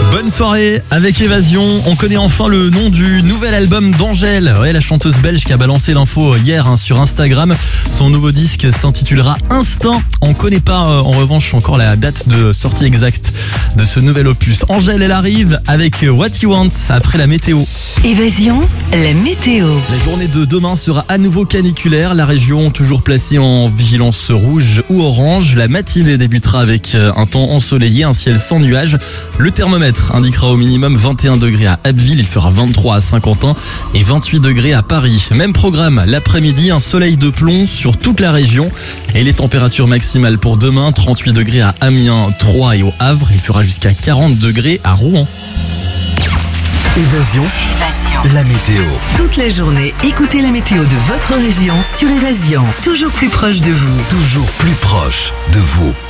Bonne soirée avec Évasion. On connaît enfin le nom du nouvel album d'Angèle. Ouais, la chanteuse belge qui a balancé l'info hier sur Instagram. Son nouveau disque s'intitulera Instinct. On connaît pas en revanche encore la date de sortie exacte de ce nouvel opus. Angèle, elle arrive avec What You Want après la météo. Évasion, la météo. La journée de demain sera à nouveau caniculaire. La région toujours placée en vigilance rouge ou orange. La matinée débutera avec un temps ensoleillé, un ciel sans nuages. Le thermomètre indiquera au minimum 21 degrés à Abbeville, il fera 23 à Saint-Quentin et 28 degrés à Paris. Même programme, l'après-midi, un soleil de plomb sur toute la région. Et les températures maximales pour demain, 38 degrés à Amiens, Troyes et au Havre. Il fera jusqu'à 40 degrés à Rouen. Évasion, la météo. Toute la journée, écoutez la météo de votre région sur Évasion. Toujours plus proche de vous. Toujours plus proche de vous.